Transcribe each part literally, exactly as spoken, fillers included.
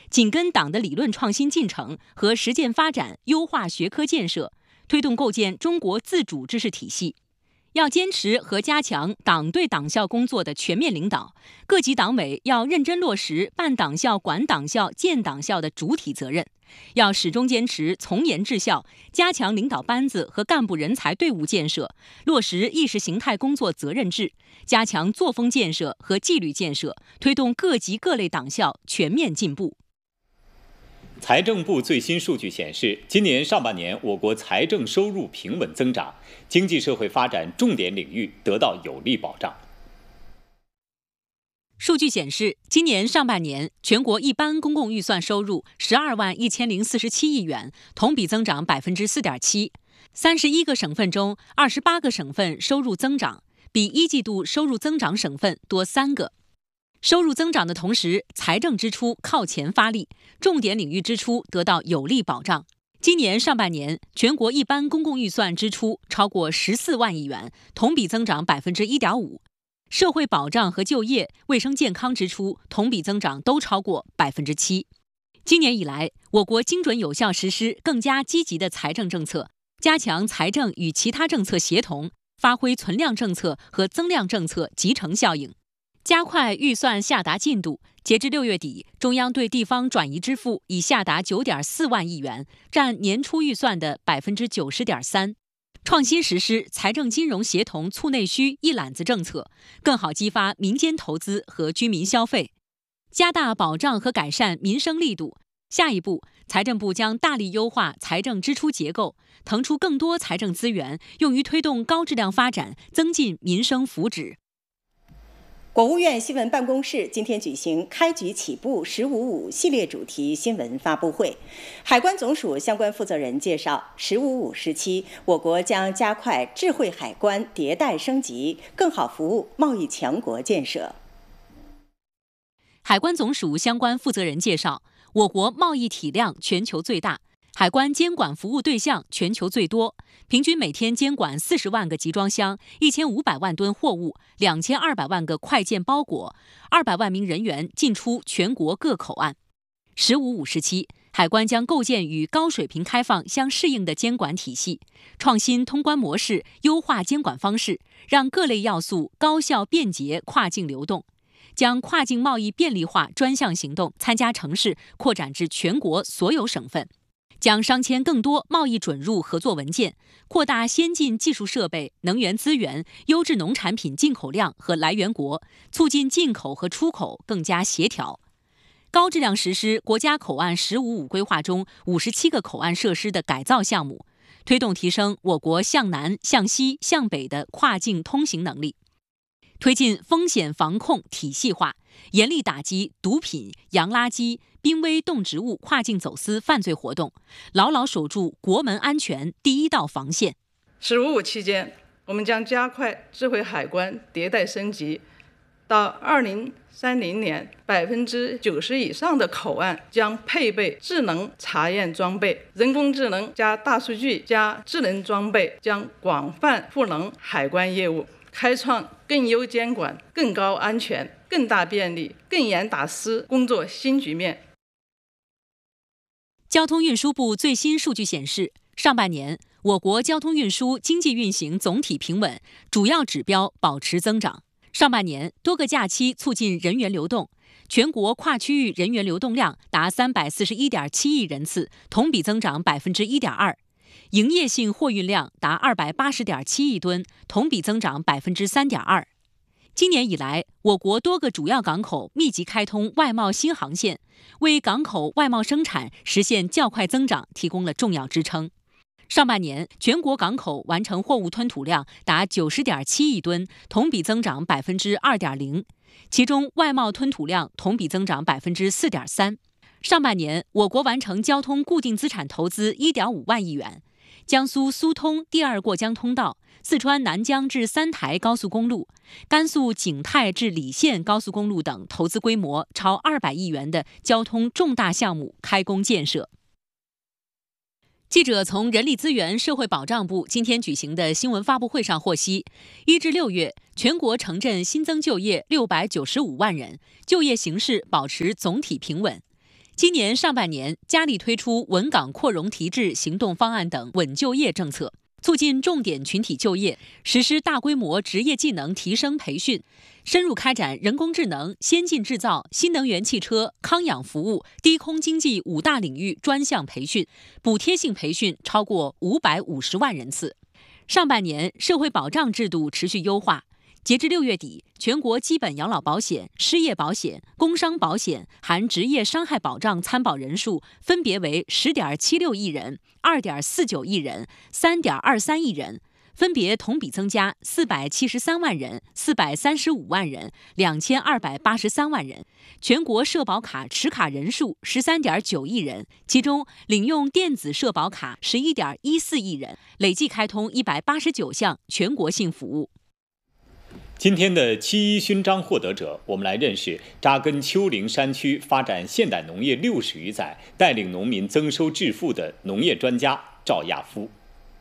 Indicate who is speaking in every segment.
Speaker 1: 紧跟党的理论创新进程和实践发展，优化学科建设，推动构建中国自主知识体系。要坚持和加强党对党校工作的全面领导，各级党委要认真落实办党校、管党校、建党校的主体责任，要始终坚持从严治校，加强领导班子和干部人才队伍建设，落实意识形态工作责任制，加强作风建设和纪律建设，推动各级各类党校全面进步。
Speaker 2: 财政部最新数据显示，今年上半年我国财政收入平稳增长，经济社会发展重点领域得到有力保障。
Speaker 1: 数据显示，今年上半年全国一般公共预算收入十二万一千零四十七亿元，同比增长百分之四点七。三十一个省份中，二十八个省份收入增长，比一季度收入增长省份多三个。收入增长的同时，财政支出靠前发力，重点领域支出得到有力保障。今年上半年，全国一般公共预算支出超过十四万亿元，同比增长百分之一点五。社会保障和就业、卫生健康支出同比增长都超过百分之七。今年以来，我国精准有效实施更加积极的财政政策，加强财政与其他政策协同，发挥存量政策和增量政策集成效应。加快预算下达进度，截至六月底，中央对地方转移支付已下达九点四万亿元，占年初预算的百分之九十点三。创新实施财政金融协同促内需一揽子政策，更好激发民间投资和居民消费，加大保障和改善民生力度。下一步，财政部将大力优化财政支出结构，腾出更多财政资源，用于推动高质量发展，增进民生福祉。
Speaker 3: 国务院新闻办公室今天举行开局起步“十五五”系列主题新闻发布会。海关总署相关负责人介绍，“十五五”时期，我国将加快智慧海关迭代升级，更好服务贸易强国建设。
Speaker 1: 海关总署相关负责人介绍，我国贸易体量全球最大，海关监管服务对象全球最多，平均每天监管四十万个集装箱、一千五百万吨货物、两千二百万个快件包裹，二百万名人员进出全国各口岸。十五五时期，海关将构建与高水平开放相适应的监管体系，创新通关模式，优化监管方式，让各类要素高效便捷跨境流动。将跨境贸易便利化专项行动参加城市扩展至全国所有省份。将商签更多贸易准入合作文件，扩大先进技术设备、能源资源、优质农产品进口量和来源国，促进进口和出口更加协调。高质量实施国家口岸“十五五”规划中五十七个口岸设施的改造项目，推动提升我国向南、向西、向北的跨境通行能力。推进风险防控体系化，严厉打击毒品、洋垃圾、濒危动植物跨境走私犯罪活动，牢牢守住国门安全第一道防线。
Speaker 4: 十五五期间，我们将加快智慧海关迭代升级，到二零三零年，百分之九十以上的口岸将配备智能查验装备，人工智能加大数据加智能装备将广泛赋能海关业务，开创更优监管、更高安全、更大便利、更严打私工作新局面。
Speaker 1: 交通运输部最新数据显示，上半年我国交通运输经济运行总体平稳，主要指标保持增长。上半年多个假期促进人员流动，全国跨区域人员流动量达三百四十一点七亿人次，同比增长百分之一点二。营业性货运量达二百八十点七亿吨，同比增长百分之三点二。今年以来，我国多个主要港口密集开通外贸新航线，为港口外贸生产实现较快增长提供了重要支撑。上半年，全国港口完成货物吞吐量达九十点七亿吨，同比增长百分之二点零，其中外贸吞吐量同比增长百分之四点三。上半年，我国完成交通固定资产投资一点五万亿元。江苏苏通第二过江通道、四川南江至三台高速公路、甘肃景泰至礼县高速公路等投资规模超二百亿元的交通重大项目开工建设。记者从人力资源社会保障部今天举行的新闻发布会上获悉，一至六月，全国城镇新增就业六百九十五万人，就业形势保持总体平稳。 今年上半年，佳丽推出稳岗扩容提质行动方案等稳就业政策，促进重点群体就业，实施大规模职业技能提升培训，深入开展人工智能、先进制造、新能源汽车、康养服务、低空经济五大领域专项培训，补贴性培训超过五百五十万人次。上半年，社会保障制度持续优化。截至六月底，全国基本养老保险、失业保险、工伤保险含职业伤害保障参保人数分别为十点七六亿人、二点四九亿人、三点二三亿人，分别同比增加四百七十三万人、四百三十五万人、两千二百八十三万人。全国社保卡持卡人数十三点九亿人，其中领用电子社保卡十一点一四亿人，累计开通一百八十九项全国性服务。
Speaker 2: 今天的七一勋章获得者，我们来认识扎根丘陵山区、发展现代农业六十余载、带领农民增收致富的农业专家赵亚夫。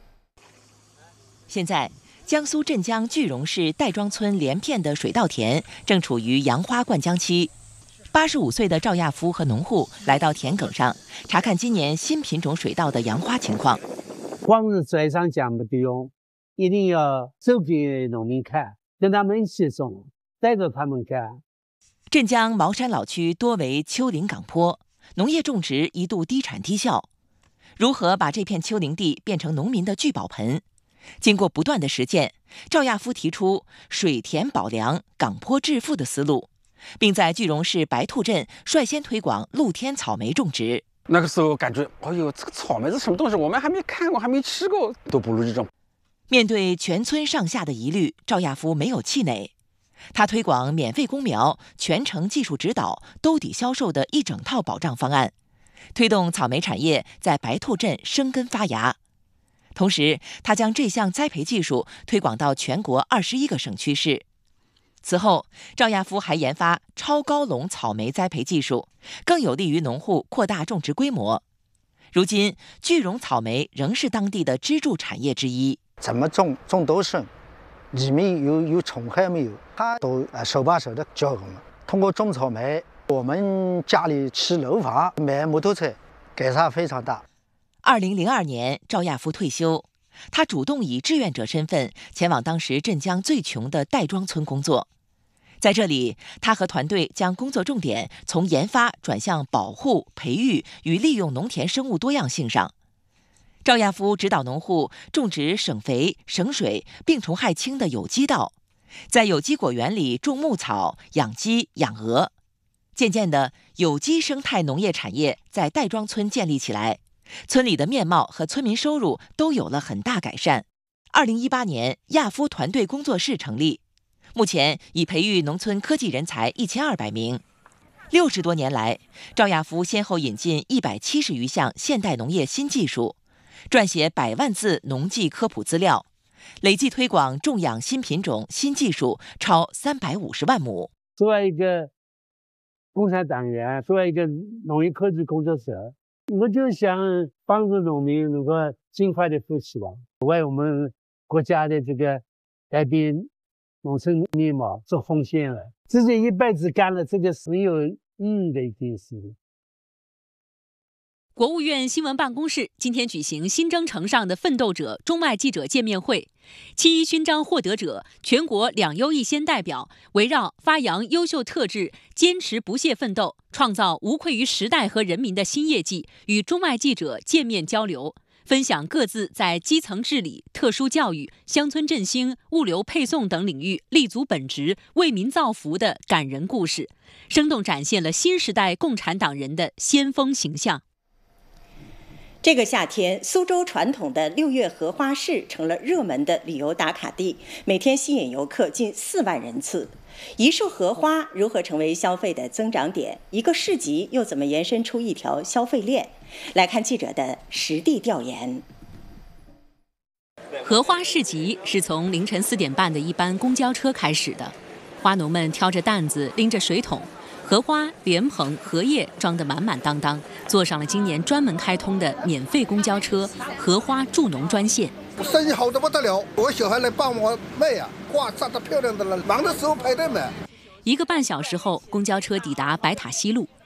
Speaker 5: 现在，江苏镇江句容市戴庄村连片的水稻田正处于杨花灌浆期。八十五岁的赵亚夫和农户来到田埂上，查看今年新品种水稻的杨花情况。
Speaker 6: 光是嘴上讲不得用，一定要走给农民看。跟他们一起种，带着他们干。
Speaker 5: 镇江茅山老区多为丘陵岗坡，农业种植一度低产低效。如何把这片丘陵地变成农民的聚宝盆？经过不断的实践，赵亚夫提出水田保粮、岗坡致富的思路，并在句容市白兔镇率先推广露天草莓种植。
Speaker 7: 那个时候感觉，哎呦，这个草莓是什么东西？我们还没看过，还没吃过，都不如这种。
Speaker 5: 面对全村上下的疑虑，赵亚夫没有气馁。他推广免费公苗、全程技术指导、兜底销售的一整套保障方案，推动草莓产业在白兔镇生根发芽。同时，他将这项栽培技术推广到全国二十一个省区市。此后，赵亚夫还研发超高笼草莓栽培技术，更有利于农户扩大种植规模。如今，句容草莓仍是当地的支柱产业之一。
Speaker 8: 怎么种种多顺，里面有有虫害没有，他都呃手把手的教我们。通过种草莓，我们家里吃楼房、买摩托车，改善非常大。
Speaker 5: 二零零二年，赵亚夫退休，他主动以志愿者身份前往当时镇江最穷的戴庄村工作。在这里，他和团队将工作重点从研发转向保护、培育与利用农田生物多样性上。赵亚夫指导农户种植省肥、省水、病虫害轻的有机稻，在有机果园里种牧草、养鸡、养鹅。渐渐的，有机生态农业产业在戴庄村建立起来，村里的面貌和村民收入都有了很大改善。二零一八年，亚夫团队工作室成立，目前已培育农村科技人才一千二百名。六十多年来，赵亚夫先后引进一百七十余项现代农业新技术，撰写百万字农技科普资料，累计推广种养新品种、新技术超三百五十万亩。
Speaker 6: 作为一个共产党员，作为一个农业科技工作者，我就想帮助农民能够尽快的富起来，为我们国家的这个改变农村面貌做奉献了。自己一辈子干了这个很有意义的一件事。
Speaker 1: 国务院新闻办公室今天举行新征程上的奋斗者中外记者见面会，七一勋章获得者、全国两优一先代表围绕发扬优秀特质、坚持不懈奋斗、创造无愧于时代和人民的新业绩，与中外记者见面交流，分享各自在基层治理、特殊教育、乡村振兴、物流配送等领域立足本职、为民造福的感人故事，生动展现了新时代共产党人的先锋形象。
Speaker 3: 这个夏天，苏州传统的六月荷花市成了热门的旅游打卡地，每天吸引游客近四万人次。一束荷花如何成为消费的增长点？一个市集又怎么延伸出一条消费链？来看记者的实地调研。
Speaker 1: 荷花市集是从凌晨四点半的一班公交车开始的，花农们挑着担子，拎着水桶。荷花、莲蓬、荷叶装得满满当当，坐上了今年专门开通的免费公交车——荷花助农专线。
Speaker 9: 生意好得不得了，我小孩来帮我卖呀、啊，花扎得漂亮的了，忙的时候排队买。
Speaker 1: 一个半小时后，公交车抵达白塔西路，